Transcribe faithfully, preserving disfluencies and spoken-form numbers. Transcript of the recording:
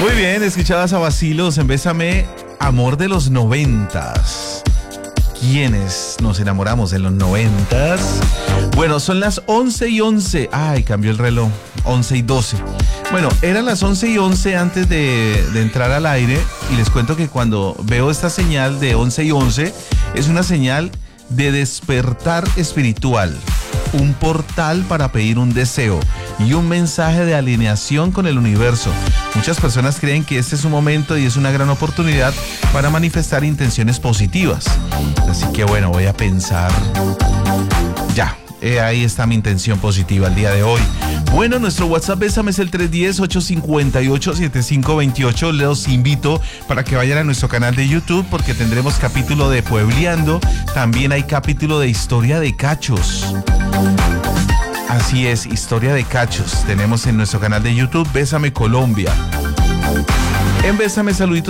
Muy bien, escuchabas a Bacilos en Bésame, amor de los noventas. ¿Quiénes nos enamoramos en los noventas? Bueno, son las once y once. Ay, cambió el reloj. once y doce. Bueno, eran las once y once antes de, de entrar al aire. Y les cuento que cuando veo esta señal de once y once, es una señal de despertar espiritual. Un portal para pedir un deseo y un mensaje de alineación con el universo. Muchas personas creen que este es un momento y es una gran oportunidad para manifestar intenciones positivas. Así que bueno, voy a pensar. Ya, eh, ahí está mi intención positiva el día de hoy. Bueno, nuestro WhatsApp Bésame es el tres uno cero, ocho cinco ocho, siete cinco dos ocho. Les invito para que vayan a nuestro canal de YouTube porque tendremos capítulo de Puebleando. También hay capítulo de Historia de Cachos. Así es, Historia de Cachos. Tenemos en nuestro canal de YouTube Bésame Colombia. En Bésame, saluditos